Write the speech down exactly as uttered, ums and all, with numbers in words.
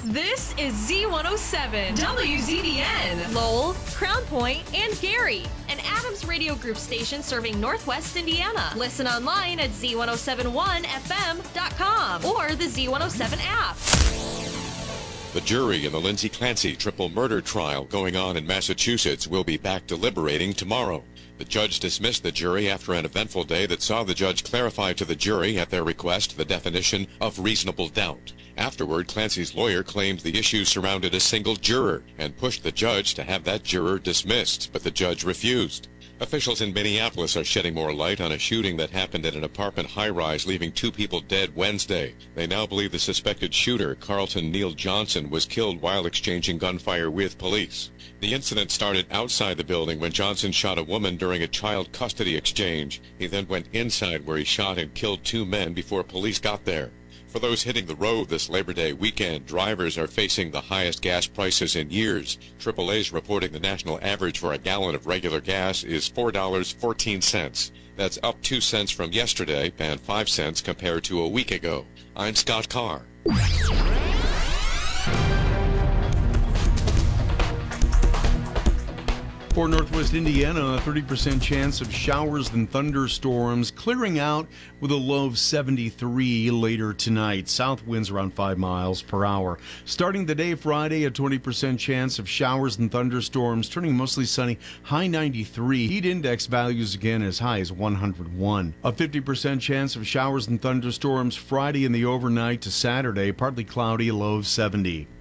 This is Z one oh seven, W Z B N, Lowell, Crown Point, and Gary, an Adams Radio Group station serving Northwest Indiana. Listen online at Z one oh seven one F M dot com or the Z one oh seven app. The jury in the Lindsay Clancy triple murder trial going on in Massachusetts will be back deliberating tomorrow. The judge dismissed the jury after an eventful day that saw the judge clarify to the jury at their request the definition of reasonable doubt. Afterward, Clancy's lawyer claimed the issue surrounded a single juror and pushed the judge to have that juror dismissed, but the judge refused. Officials in Minneapolis are shedding more light on a shooting that happened at an apartment high-rise, leaving two people dead Wednesday. They now believe the suspected shooter, Carlton Neal Johnson, was killed while exchanging gunfire with police. The incident started outside the building when Johnson shot a woman during a child custody exchange. He then went inside where he shot and killed two men before police got there. For those hitting the road this Labor Day weekend, drivers are facing the highest gas prices in years. triple A's reporting the national average for a gallon of regular gas is four dollars and fourteen cents. That's up two cents from yesterday and five cents compared to a week ago. I'm Scott Carr. For Northwest Indiana, a thirty percent chance of showers and thunderstorms, clearing out with a low of seventy-three later tonight. South winds around five miles per hour. Starting the day Friday, a twenty percent chance of showers and thunderstorms, turning mostly sunny, high ninety-three. Heat index values again as high as one hundred one. A fifty percent chance of showers and thunderstorms Friday in the overnight to Saturday, partly cloudy, a low of seventy.